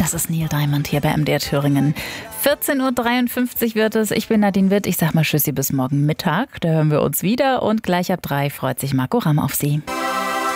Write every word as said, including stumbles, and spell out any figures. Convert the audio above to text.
Das ist Neil Diamond hier bei M D R Thüringen. vierzehn Uhr dreiundfünfzig wird es. Ich bin Nadine Witt. Ich sag mal Tschüssi bis morgen Mittag. Da hören wir uns wieder. Und gleich ab drei freut sich Marco Ramm auf Sie.